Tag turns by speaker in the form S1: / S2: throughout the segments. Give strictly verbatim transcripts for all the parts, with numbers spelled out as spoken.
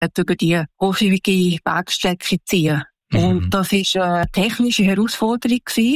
S1: über die hochschwierige Bergstrecke ziehen. Mhm. Und das war eine technische Herausforderung gewesen.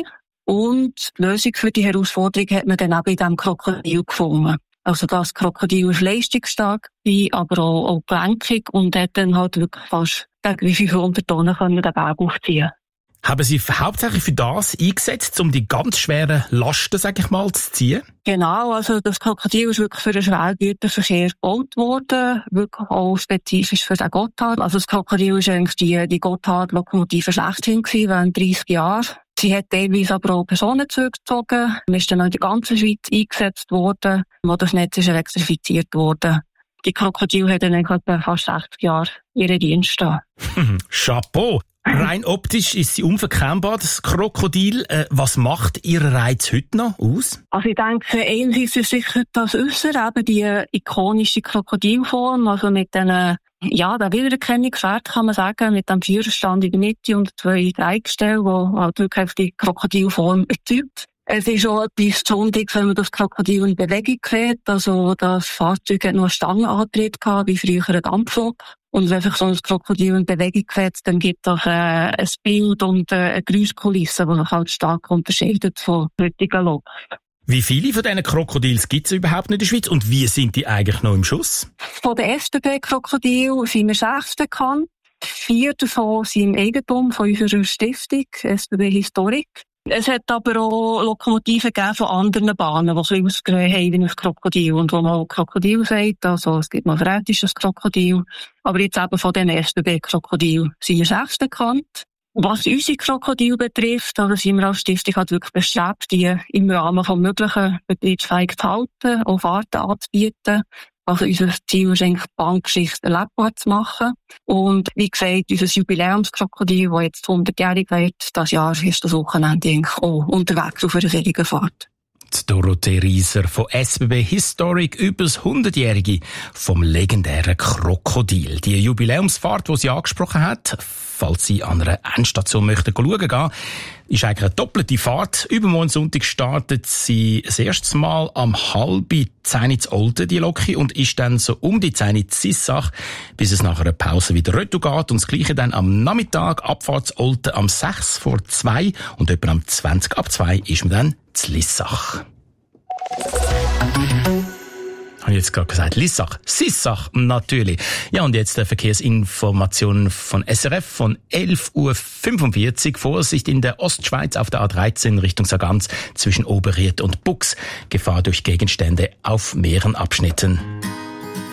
S1: Und die Lösung für die Herausforderung hat man dann auch bei diesem Krokodil gefunden. Also das Krokodil ist leistungsstark, aber auch, auch gelenkig und hat dann halt wirklich fast gegen fünfhundert Tonnen den Berg aufziehen.
S2: Haben Sie hauptsächlich für das eingesetzt, um die ganz schweren Lasten, sag ich mal, zu ziehen?
S1: Genau, also das Krokodil ist wirklich für den Schwergüterverkehr gebaut worden, wirklich auch spezifisch für den Gotthard. Also das Krokodil ist eigentlich die, die Gotthard-Lokomotive schlechthin gewesen, während dreissig Jahren. Sie hat teilweise aber auch Personenzüge gezogen, ist dann auch in der ganzen Schweiz eingesetzt worden, wo das Netz ist elektrifiziert worden. Die Krokodil hat dann etwa fast sechzig Jahre ihren Dienst da.
S2: Chapeau! Rein optisch ist sie unverkennbar, das Krokodil. Äh, was macht Ihr Reiz heute noch aus?
S1: Also ich denke, einerseits ist sicher das Äußere, eben die ikonische Krokodilform, also mit den, ja, der Wiedererkennungswert kann man sagen, mit dem Führerstand in der Mitte und zwei Dreigestellen, die halt wirklich die Krokodilform erzeugt. Es ist auch etwas Besonderes, wenn man das Krokodil in Bewegung sieht. Also das Fahrzeug hat noch einen Stangenantrieb gehabt, wie früher ein Dampflok. Und wenn sich so ein Krokodil in Bewegung setzt, dann gibt es äh, ein Bild und äh, eine Geräuschkulisse, die sich halt stark unterscheidet von heutigen Loks.
S2: Wie viele von diesen Krokodils gibt es überhaupt in der Schweiz und wie sind die eigentlich noch im Schuss?
S1: Von den S B B-Krokodilen sind wir sechs bekannt. Vier davon sind im Eigentum von unserer Stiftung, S B B Historik. Es hat aber auch Lokomotiven gegeben von anderen Bahnen, die so ausgesehen haben wie ein Krokodil und wo man auch Krokodil sagt. Also es gibt noch ein rätisches Krokodil. Aber jetzt eben von den S B B-Krokodilen sind wir sechs bekannt. Was unsere Krokodile betrifft, also sind wir als Stiftung halt wirklich bestrebt, die im Rahmen des Möglichen betriebsfähig zu halten, auch Fahrten anzubieten. Also unser Ziel ist eigentlich, die Bahngeschichte erlebbar zu machen. Und wie gesagt, unser Jubiläumskrokodil, das jetzt hundertjährig wird, das Jahr ist das Wochenende eigentlich auch unterwegs auf einer solchen Fahrt.
S2: Die Dorothee Rieser von S B B Historic über das hundertjährige vom legendären Krokodil. Die Jubiläumsfahrt, die sie angesprochen hat, falls Sie an einer Endstation möchten schauen gehen, ist eigentlich eine doppelte Fahrt. Übermorgen Sonntag startet sie das erste Mal am halben zehn in Olten, die Loki, und ist dann so um die zehn in Sissach, bis es nach einer Pause wieder retour geht. Und das Gleiche dann am Nachmittag, Abfahrt Olten am sechs vor zwei und etwa am zwanzig ab zwei ist man dann zu Lissach. Habe ich jetzt gerade gesagt, Lissach, Sissach, natürlich. Ja, und jetzt der Verkehrsinformationen von S R F von elf Uhr fünfundvierzig. Vorsicht in der Ostschweiz auf der A dreizehn Richtung Sargans zwischen Oberried und Bux. Gefahr durch Gegenstände auf mehreren Abschnitten.